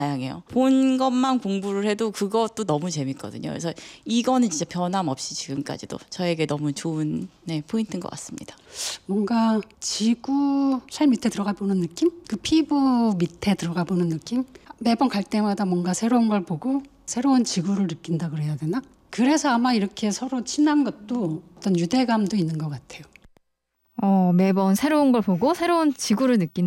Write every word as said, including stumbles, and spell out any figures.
다양해요. 본 것만 공부를 해도 그것도 너무 재밌거든요. 그래서 이거는 진짜 변함없이 지금까지도 저에게 너무 좋은 네, 포인트인 것 같습니다. 뭔가 지구 살 밑에 들어가 보는 느낌? 그 피부 밑에 들어가 보는 느낌? 매번 갈 때마다 뭔가 새로운 걸 보고 새로운 지구를 느낀다 그래야 되나? 그래서 아마 이렇게 서로 친한 것도 어떤 유대감도 있는 것 같아요. 어, 매번 새로운 걸 보고 새로운 지구를 느낀다.